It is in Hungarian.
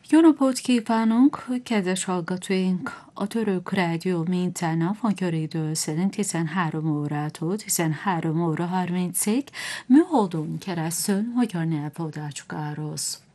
Jó napot kívánunk, kedves hallgatóink! A Török Rádió minden nap magyar idő szerint 13 órától 13 óra 30-ig műholdon keresztül magyar nyelvhallgatást ároz.